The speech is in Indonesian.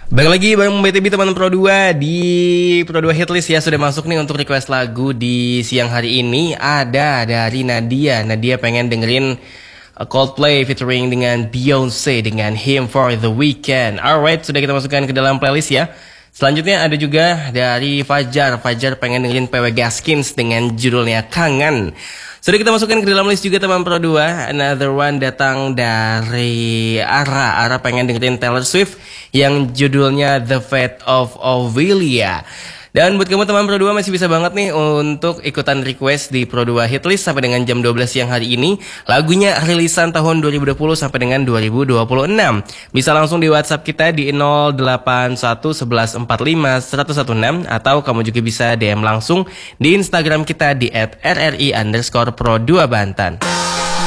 Balik lagi Bang BTB teman Pro 2 di Pro 2 Hitlist ya. Sudah masuk nih untuk request lagu di siang hari ini. Ada dari Nadia. Nadia pengen dengerin Coldplay featuring dengan Beyonce dengan Him for the Weekend. Alright, sudah kita masukkan ke dalam playlist ya. Selanjutnya ada juga dari Fajar. Fajar pengen dengerin PW Gaskins dengan judulnya Kangen. Sudah kita masukkan ke dalam list juga teman Pro 2. Another one datang dari Ara. Ara pengen dengerin Taylor Swift yang judulnya The Fate of Ophelia. Dan buat kamu teman Pro 2 masih bisa banget nih untuk ikutan request di Pro 2 Hitlist sampai dengan jam 12 siang hari ini. Lagunya rilisan tahun 2020 sampai dengan 2026. Bisa langsung di WhatsApp kita di 081 11 45 116 atau kamu juga bisa DM langsung di Instagram kita di @rri_pro2bantan.